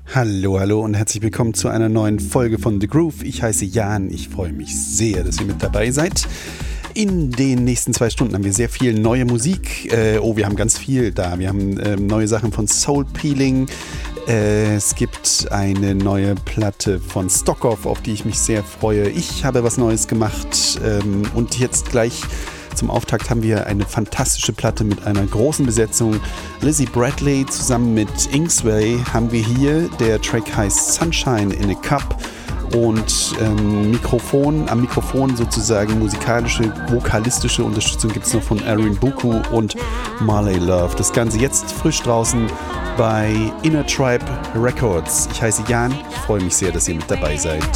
Hallo, hallo und herzlich willkommen zu einer neuen Folge von The Groove. Ich heiße Jan, ich freue mich sehr, dass ihr mit dabei seid. In den nächsten 2 Stunden haben wir sehr viel neue Musik. Wir haben ganz viel da. Wir haben neue Sachen von Soul Peeling. Es gibt eine neue Platte von Stockoff, auf die ich mich sehr freue. Ich habe was Neues gemacht und jetzt gleich zum Auftakt haben wir eine fantastische Platte mit einer großen Besetzung. Lizzie Bradley zusammen mit Inksway haben wir hier. Der Track heißt Sunshine in a Cup. Und am Mikrofon sozusagen musikalische, vokalistische Unterstützung gibt es noch von Erin Buku und Marley Love. Das Ganze jetzt frisch draußen bei Inner Tribe Records. Ich heiße Jan, ich freue mich sehr, dass ihr mit dabei seid.